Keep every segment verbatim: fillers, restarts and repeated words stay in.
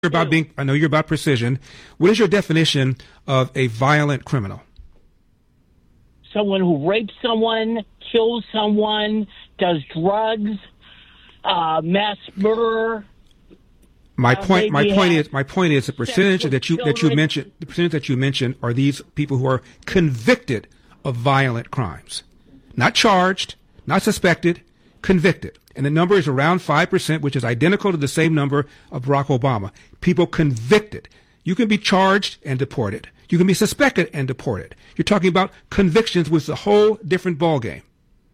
about being, I know you're about precision. What is your definition of a violent criminal? Someone who rapes someone, kills someone, does drugs, uh, mass murder. My uh, point, my point has is, my point is the percentage that you that you children. mentioned, the percentage that you mentioned are these people who are convicted of violent crimes, not charged, not suspected, convicted. And the number is around five percent, which is identical to the same number of Barack Obama. People convicted. You can be charged and deported. You can be suspected and deported. You're talking about convictions, which is a whole different ballgame.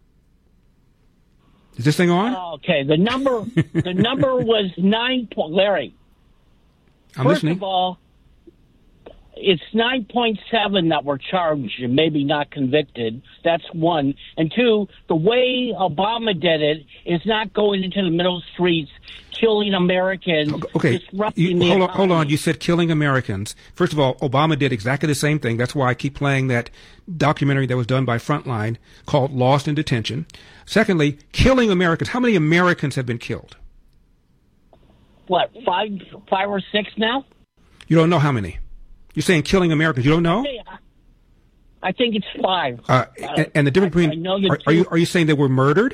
Is this thing on? Okay, the number the number was nine point. Larry, I'm first listening. of all, it's nine point seven that were charged and maybe not convicted. That's one. And two, the way Obama did it is not going into the middle streets, killing Americans, Okay, disrupting you, the hold on, economy. hold on. You said killing Americans. First of all, Obama did exactly the same thing. That's why I keep playing that documentary that was done by Frontline called Lost in Detention. Secondly, killing Americans. How many Americans have been killed? What, five, five or six now? You don't know how many. You're saying killing Americans. You don't know? I think it's five. Uh, and, and the difference I- I between know the are, are you two- are you saying they were murdered?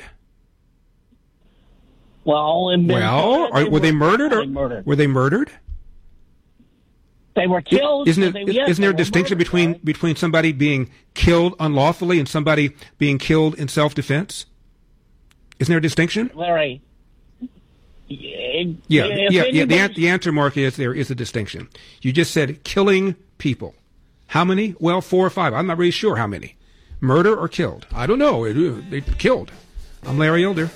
Well, in Well, Minnesota, are, were they murdered or they murdered? were they murdered? They were killed. Isn't, They- it, yes, isn't there a they were distinction murdered, between Larry. between somebody being killed unlawfully and somebody being killed in self-defense? Isn't there a distinction? Larry? Yeah, If yeah, yeah. The, anybody- an- the answer, Mark, is there is a distinction. You just said killing people. How many? Well, four or five. I'm not really sure how many. Murder or killed? I don't know. It, uh, they killed. I'm Larry Elder.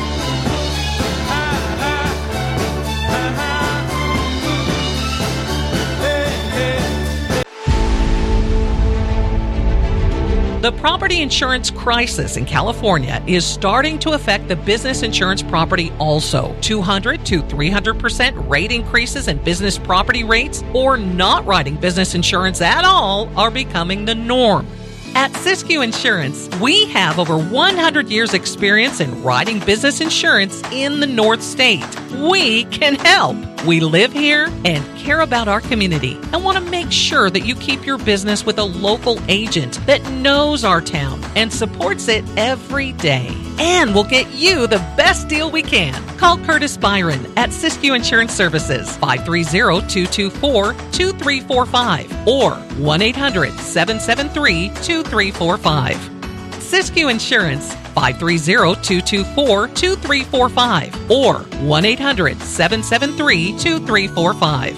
The property insurance crisis in California is starting to affect the business insurance property also. two hundred to three hundred percent rate increases in business property rates or not writing business insurance at all are becoming the norm. At Siskiyou Insurance, we have over one hundred years experience in writing business insurance in the North State. We can help. We live here and care about our community and want to make sure that you keep your business with a local agent that knows our town and supports it every day. And we'll get you the best deal we can. Call Curtis Byron at Siskiyou Insurance Services, five three zero, two two four, two three four five or one eight hundred, seven seven three, two three four five. Siskiyou Insurance, five three zero, two two four, two three four five or one eight hundred, seven seven three, two three four five.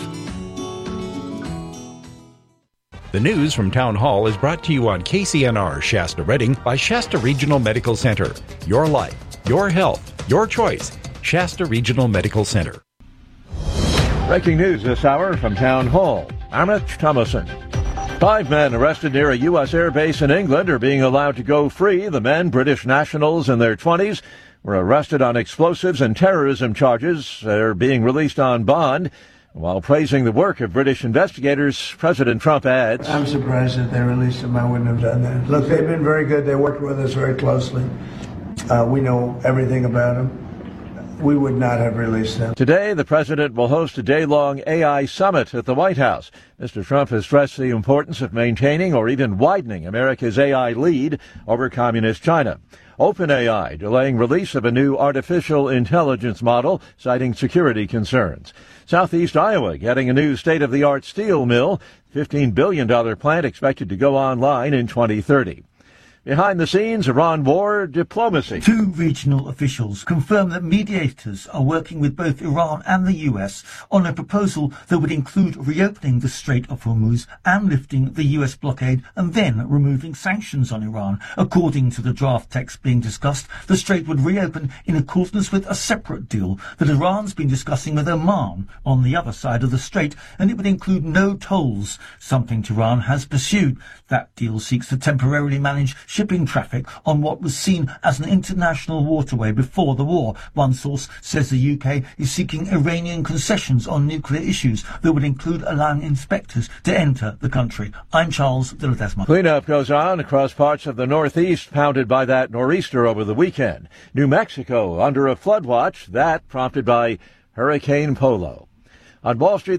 The news from Town Hall is brought to you on K C N R Shasta Redding by Shasta Regional Medical Center. Your life, your health, your choice. Shasta Regional Medical Center. Breaking news this hour from Town Hall. Amit Thomason. Five men arrested near a U S air base in England are being allowed to go free. The men, British nationals in their twenties, were arrested on explosives and terrorism charges. They're being released on bond. While praising the work of British investigators, President Trump adds, I'm surprised that they released them. I wouldn't have done that. Look, they've been very good. They worked with us very closely. Uh, we know everything about them. We would not have released them. Today, the president will host a day-long A I summit at the White House. Mister Trump has stressed the importance of maintaining or even widening America's A I lead over communist China. OpenAI delaying release of a new artificial intelligence model, citing security concerns. Southeast Iowa getting a new state-of-the-art steel mill, fifteen billion dollars plant expected to go online in twenty thirty. Behind the scenes, Iran war diplomacy. Two regional officials confirm that mediators are working with both Iran and the U S on a proposal that would include reopening the Strait of Hormuz and lifting the U S blockade and then removing sanctions on Iran. According to the draft text being discussed, the strait would reopen in accordance with a separate deal that Iran's been discussing with Oman on the other side of the strait, and it would include no tolls, something Tehran has pursued. That deal seeks to temporarily manage shipping traffic on what was seen as an international waterway before the war. One source says the U K is seeking Iranian concessions on nuclear issues that would include allowing inspectors to enter the country. I'm Charles de Ledesma. Cleanup goes on across parts of the Northeast pounded by that nor'easter over the weekend. New Mexico under a flood watch, that prompted by Hurricane Polo. On Wall Street,